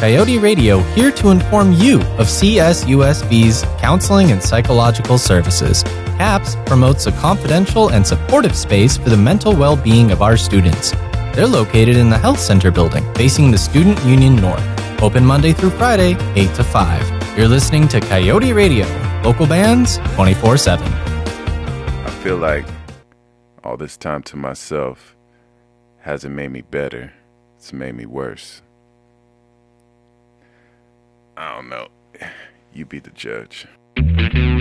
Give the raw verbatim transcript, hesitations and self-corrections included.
Coyote Radio, here to inform you of C S U S B's counseling and psychological services. CAPS promotes a confidential and supportive space for the mental well-being of our students. They're located in the Health Center building, facing the Student Union North. Open Monday through Friday, eight to five. You're listening to Coyote Radio, local bands, twenty-four seven. I feel like all this time to myself hasn't made me better. It's made me worse. I don't know. You be the judge.